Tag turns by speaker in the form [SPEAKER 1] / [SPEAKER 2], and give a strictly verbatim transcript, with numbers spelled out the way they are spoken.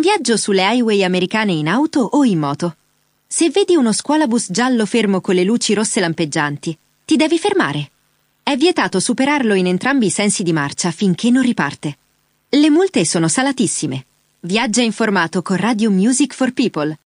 [SPEAKER 1] viaggio sulle highway americane in auto o in moto. Se vedi uno scuolabus giallo fermo con le luci rosse lampeggianti, ti devi fermare. È vietato superarlo in entrambi i sensi di marcia finché non riparte. Le multe sono salatissime. Viaggia informato con Radio Music for People.